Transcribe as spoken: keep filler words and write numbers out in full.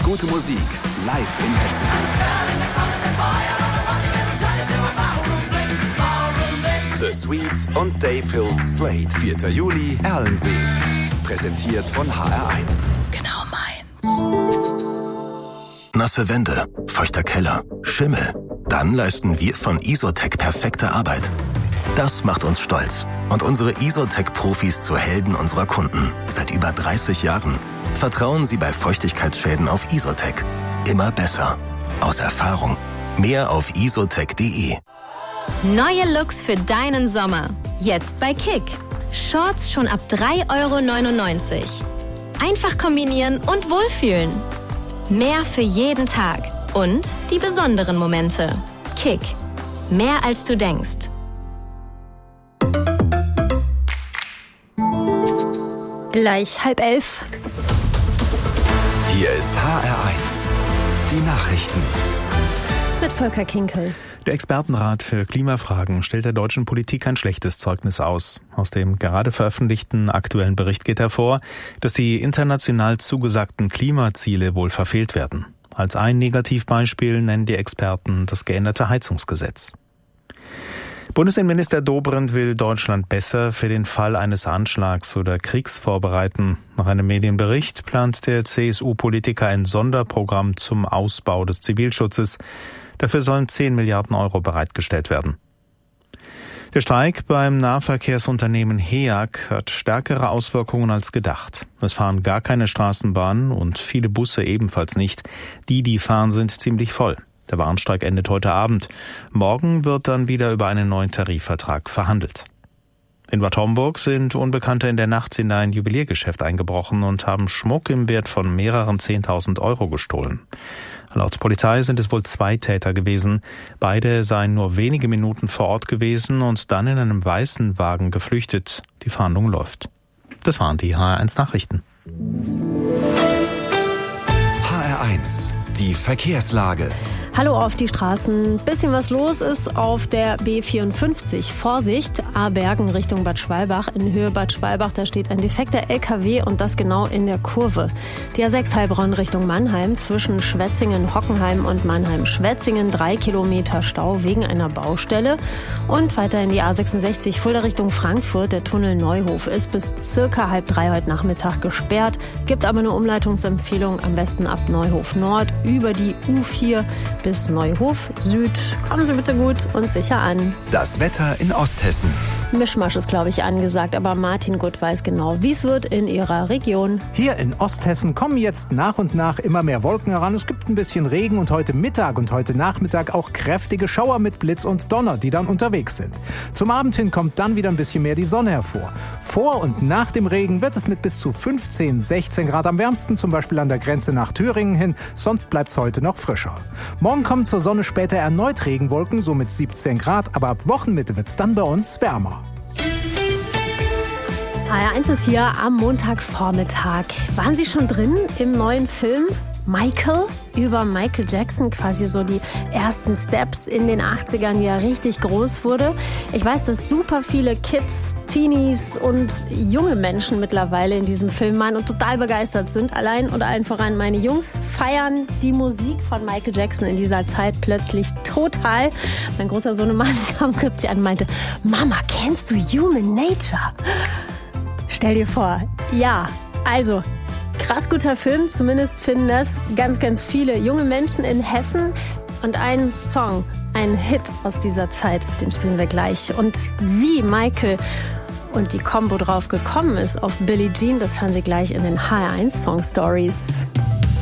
gute Musik live in Hessen. The Sweets und Dave Hills Slate. vierter Juli, Erlensee. Präsentiert von H R eins. Genau meins. Nasse Wände, feuchter Keller, Schimmel. Dann leisten wir von Isotec perfekte Arbeit. Das macht uns stolz und unsere Isotec-Profis zu Helden unserer Kunden. Seit über dreißig Jahren. Vertrauen Sie bei Feuchtigkeitsschäden auf Isotec. Immer besser. Aus Erfahrung. Mehr auf isotec punkt de. Neue Looks für deinen Sommer. Jetzt bei Kick. Shorts schon ab drei Euro neunundneunzig. Einfach kombinieren und wohlfühlen. Mehr für jeden Tag. Und die besonderen Momente. Kick. Mehr als du denkst. Gleich halb elf. Hier ist H R eins. Die Nachrichten. Mit Volker Kinkel. Der Expertenrat für Klimafragen stellt der deutschen Politik ein schlechtes Zeugnis aus. Aus dem gerade veröffentlichten aktuellen Bericht geht hervor, dass die international zugesagten Klimaziele wohl verfehlt werden. Als ein Negativbeispiel nennen die Experten das geänderte Heizungsgesetz. Bundesinnenminister Dobrindt will Deutschland besser für den Fall eines Anschlags oder Kriegs vorbereiten. Nach einem Medienbericht plant der C S U-Politiker ein Sonderprogramm zum Ausbau des Zivilschutzes. Dafür sollen zehn Milliarden Euro bereitgestellt werden. Der Streik beim Nahverkehrsunternehmen H E A G hat stärkere Auswirkungen als gedacht. Es fahren gar keine Straßenbahnen und viele Busse ebenfalls nicht. Die, die fahren, sind ziemlich voll. Der Warnstreik endet heute Abend. Morgen wird dann wieder über einen neuen Tarifvertrag verhandelt. In Bad Homburg sind Unbekannte in der Nacht in ein Juweliergeschäft eingebrochen und haben Schmuck im Wert von mehreren zehntausend Euro gestohlen. Laut Polizei sind es wohl zwei Täter gewesen. Beide seien nur wenige Minuten vor Ort gewesen und dann in einem weißen Wagen geflüchtet. Die Fahndung läuft. Das waren die H R eins Nachrichten. H R eins. Die Verkehrslage. Hallo auf die Straßen. Bisschen was los ist auf der B vierundfünfzig. Vorsicht, Abergen Richtung Bad Schwalbach. In Höhe Bad Schwalbach, da steht ein defekter L K W und das genau in der Kurve. Die A sechs Heilbronn Richtung Mannheim zwischen Schwetzingen, Hockenheim und Mannheim-Schwetzingen. Drei Kilometer Stau wegen einer Baustelle. Und weiter in die A sechsundsechzig Fulda Richtung Frankfurt. Der Tunnel Neuhof ist bis circa halb drei heute Nachmittag gesperrt. Gibt aber eine Umleitungsempfehlung, am besten ab Neuhof Nord über die U vier bis Neuhof Süd. Kommen Sie bitte gut und sicher an. Das Wetter in Osthessen. Mischmasch ist, glaube ich, angesagt, aber Martin Gutt weiß genau, wie es wird in Ihrer Region. Hier in Osthessen kommen jetzt nach und nach immer mehr Wolken heran. Es gibt ein bisschen Regen und heute Mittag und heute Nachmittag auch kräftige Schauer mit Blitz und Donner, die dann unterwegs sind. Zum Abend hin kommt dann wieder ein bisschen mehr die Sonne hervor. Vor und nach dem Regen wird es mit bis zu fünfzehn, sechzehn Grad am wärmsten, zum Beispiel an der Grenze nach Thüringen hin, sonst bleibt es heute noch frischer. Morgen kommen zur Sonne später erneut Regenwolken, so mit siebzehn Grad, aber ab Wochenmitte wird es dann bei uns wärmer. H R eins ist hier am Montagvormittag. Waren Sie schon drin im neuen Film Michael über Michael Jackson, quasi so die ersten Steps in den achtzigern, wie er richtig groß wurde? Ich weiß, dass super viele Kids, Teenies und junge Menschen mittlerweile in diesem Film waren und total begeistert sind. Allein und allen voran meine Jungs feiern die Musik von Michael Jackson in dieser Zeit plötzlich total. Mein großer Sohnemann kam kürzlich an und meinte, Mama, kennst du Human Nature? Stell dir vor, ja, also krass guter Film, zumindest finden das ganz, ganz viele junge Menschen in Hessen. Und ein Song, ein Hit aus dieser Zeit, den spielen wir gleich. Und wie Michael und die Combo drauf gekommen ist auf Billie Jean, das hören Sie gleich in den H R eins Song Stories.